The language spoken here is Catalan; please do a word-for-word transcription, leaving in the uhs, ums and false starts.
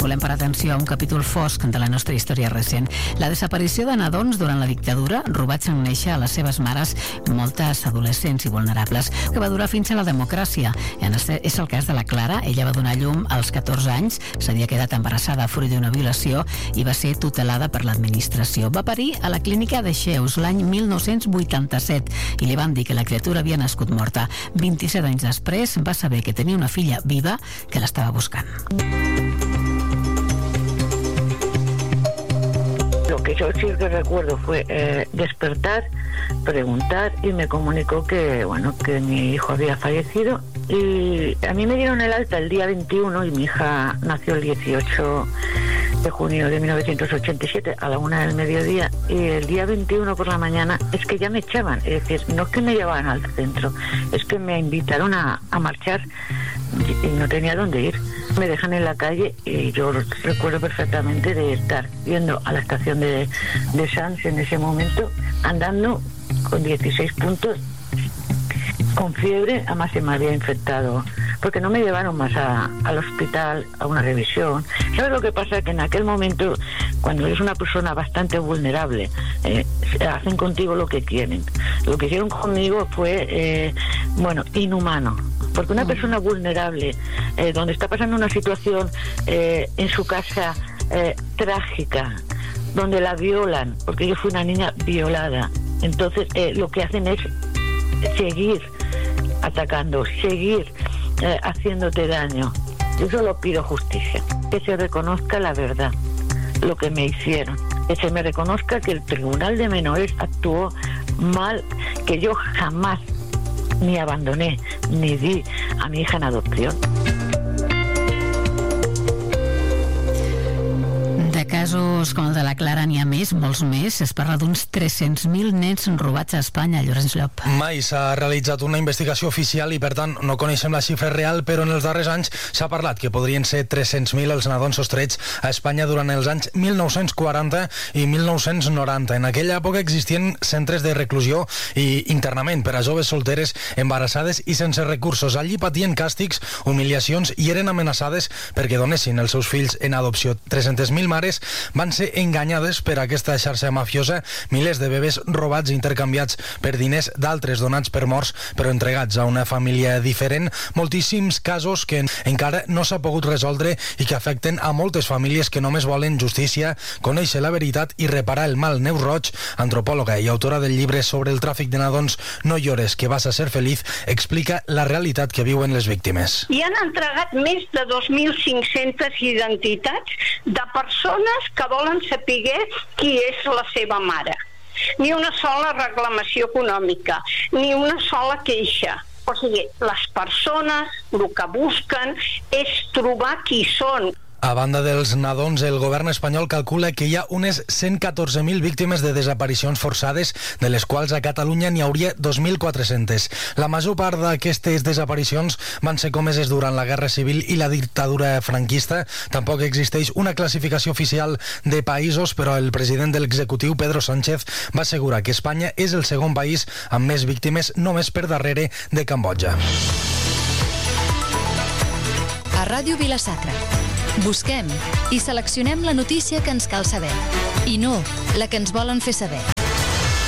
volem parar atenció a un capítol fosc de la nostra història recent. La desaparició de nadons durant la dictadura, robats en néixer a les seves mares, moltes adolescents i vulnerables, que va durar fins a la democràcia. És el cas de la Clara. Ella va donar llum als catorze anys, s'havia quedat embarassada fruit d'una violació i va ser tutelada per l'administració. Va parir a la clínica de Xeus l'any mil nou-cents vuitanta-set i li van dir que la criatura havia nascut morta. vint-i-set anys després va saber que tenia una filla viva que l'estava buscant. Lo que yo sí que recuerdo fue eh, despertar, preguntar y me comunicó que, bueno, que mi hijo había fallecido. Y a mí me dieron el alta el día veintiuno y mi hija nació el dieciocho de junio de mil novecientos ochenta y siete a la una del mediodía, y el día veintiuno por la mañana es que ya me echaban, es decir, no es que me llevaban al centro, es que me invitaron a, a marchar y no tenía dónde ir. Me dejan en la calle y yo recuerdo perfectamente de estar yendo a la estación de, de Sants en ese momento, andando con dieciséis puntos, con fiebre, además se me había infectado, porque no me llevaron más a, al hospital a una revisión. ¿Sabes lo que pasa? Que en aquel momento, cuando eres una persona bastante vulnerable, eh, hacen contigo lo que quieren. Lo que hicieron conmigo fue, eh, bueno, inhumano. Porque una persona vulnerable, eh, donde está pasando una situación eh, en su casa eh, trágica, donde la violan, porque yo fui una niña violada, entonces eh, lo que hacen es seguir atacando, seguir eh, haciéndote daño. Yo solo pido justicia, que se reconozca la verdad, lo que me hicieron, que se me reconozca que el Tribunal de Menores actuó mal, que yo jamás ni abandoné ni di a mi hija en adopción. De casos com el de la Clara n'hi ha més, molts més. Es parla d'uns tres-cents mil nens robats a Espanya, Llorenç Llop. Mai s'ha realitzat una investigació oficial i, per tant, no coneixem la xifra real, però en els darrers anys s'ha parlat que podrien ser tres-cents mil els nadons sostrets a Espanya durant els anys mil nou-cents quaranta i mil nou-cents noranta. En aquella època existien centres de reclusió i internament per a joves solteres, embarassades i sense recursos. Allí patien càstigs, humiliacions i eren amenaçades perquè donessin els seus fills en adopció. tres-centes mil mares van ser enganyades per aquesta xarxa mafiosa, milers de bebès robats i intercanviats per diners, d'altres donats per morts però entregats a una família diferent, moltíssims casos que encara no s'ha pogut resoldre i que afecten a moltes famílies que només volen justícia, conèixer la veritat i reparar el mal. Neus Roig, antropòloga i autora del llibre sobre el tràfic de nadons No llores, que vas a ser feliz, explica la realitat que viuen les víctimes. I han entregat més de dos mil cinc-centes identitats de persones que volen saber qui és la seva mare. Ni una sola reclamació econòmica, ni una sola queixa. O sigui, les persones el que busquen és trobar qui són. A banda dels nadons, el govern espanyol calcula que hi ha unes cent catorze mil víctimes de desaparicions forçades, de les quals a Catalunya n'hi hauria dos mil quatre-centes. La major part d'aquestes desaparicions van ser comeses durant la Guerra Civil i la dictadura franquista. Tampoc existeix una classificació oficial de països, però el president de l'executiu, Pedro Sánchez, va assegurar que Espanya és el segon país amb més víctimes, només per darrere de Cambodja. A Ràdio Vila-sacra busquem i seleccionem la notícia que ens cal saber i no la que ens volen fer saber.